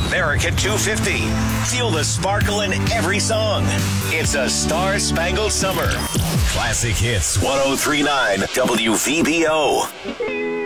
America 250. Feel the sparkle in every song. It's a star-spangled summer. Classic Hits 1039 WVBO.